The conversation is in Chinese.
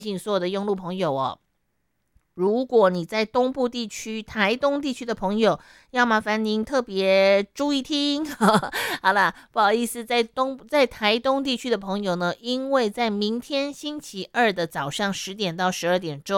提醒所有的用路朋友哦，如果你在东部地区、台东地区的朋友，要麻烦您特别注意听。好啦，不好意思，在台东地区的朋友呢，因为在明天星期二的早上10点到12点钟。